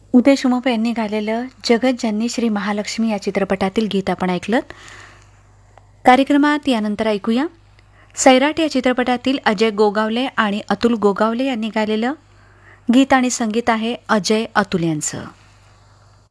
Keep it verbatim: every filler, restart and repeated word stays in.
उदय शुमप यांनी गायलेलं जगत जननी श्री महालक्ष्मी या चित्रपटातील गीत आपण ऐकलं. कार्यक्रमात यानंतर ऐकूया सैराट या चित्रपटातील अजय गोगावले आणि अतुल गोगावले यांनी गायलेलं गीत आणि संगीत आहे अजय अतुल यांचं.